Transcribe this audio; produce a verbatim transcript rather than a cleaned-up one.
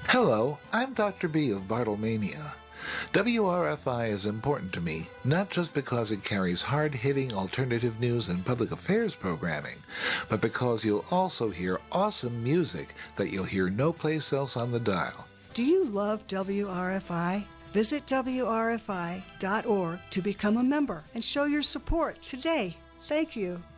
Hello, I'm Doctor B of Bartlemania. W R F I is important to me, not just because it carries hard-hitting alternative news and public affairs programming, but because you'll also hear awesome music that you'll hear no place else on the dial. Do you love W R F I? Visit W R F I dot org to become a member and show your support today. Thank you.